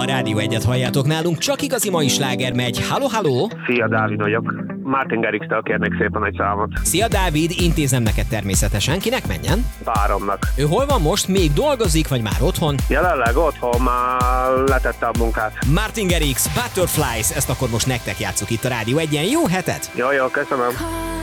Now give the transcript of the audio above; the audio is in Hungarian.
A Rádió Egyet halljátok nálunk, csak igazi mai sláger megy. Halló, halló! Szia, Dávid vagyok. Martin Garrix-től kérnék szépen egy számot. Szia Dávid, intézem neked természetesen. Kinek menjen? Páromnak. Ő hol van most? Még dolgozik, vagy már otthon? Jelenleg otthon, már letette a munkát. Martin Garrix, Butterflies, ezt akkor most nektek játsszuk itt a Rádió Egyen. Jó hetet! Jó, köszönöm.